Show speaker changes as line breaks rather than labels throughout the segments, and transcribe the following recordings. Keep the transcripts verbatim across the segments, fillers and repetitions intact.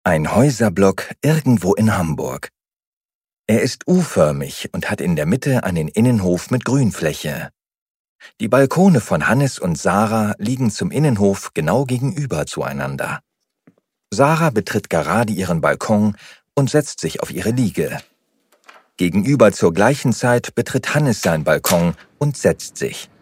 Ein Häuserblock irgendwo in Hamburg. Er ist U-förmig und hat in der Mitte einen Innenhof mit Grünfläche. Die Balkone von Hannes und Sarah liegen zum Innenhof genau gegenüber zueinander. Sarah betritt gerade ihren Balkon und setzt sich auf ihre Liege. Gegenüber zur gleichen Zeit betritt Hannes seinen Balkon und setzt sich.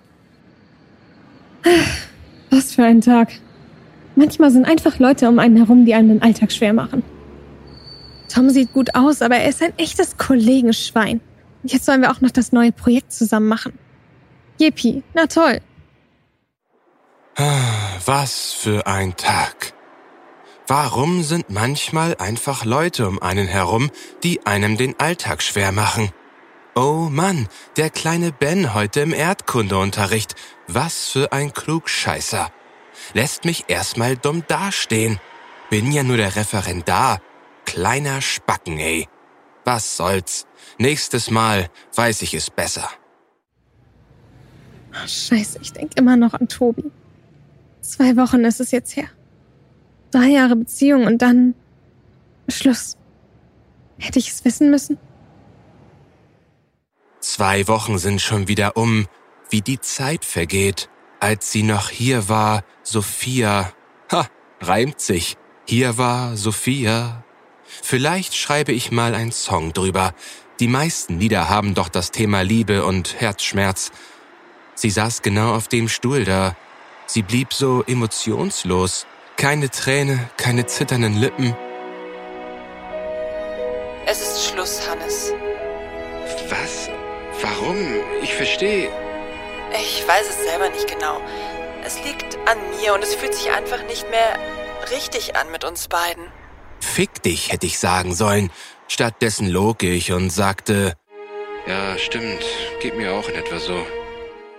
Was für ein Tag. Manchmal sind einfach Leute um einen herum, die einem den Alltag schwer machen. Tom sieht gut aus, aber er ist ein echtes Kollegenschwein. Und jetzt sollen wir auch noch das neue Projekt zusammen machen. Yippie, na toll.
Was für ein Tag. Warum sind manchmal einfach Leute um einen herum, die einem den Alltag schwer machen? Oh Mann, der kleine Ben heute im Erdkundeunterricht. Was für ein Klugscheißer. Lässt mich erstmal dumm dastehen. Bin ja nur der Referendar. Kleiner Spacken, ey. Was soll's? Nächstes Mal weiß ich es besser.
Oh, Scheiße, ich denke immer noch an Tobi. Zwei Wochen ist es jetzt her. Drei Jahre Beziehung und dann Schluss. Hätte ich es wissen müssen?
Zwei Wochen sind schon wieder um, wie die Zeit vergeht. Als sie noch hier war, Sophia. Ha, reimt sich. Hier war Sophia. Vielleicht schreibe ich mal einen Song drüber. Die meisten Lieder haben doch das Thema Liebe und Herzschmerz. Sie saß genau auf dem Stuhl da. Sie blieb so emotionslos. Keine Träne, keine zitternden Lippen.
Es ist Schluss, Hannes.
Was? Warum? Ich verstehe.
Ich weiß es selber nicht genau. Es liegt an mir und es fühlt sich einfach nicht mehr richtig an mit uns beiden.
Fick dich, hätte ich sagen sollen. Stattdessen log ich und sagte, ja, stimmt, geht mir auch in etwa so.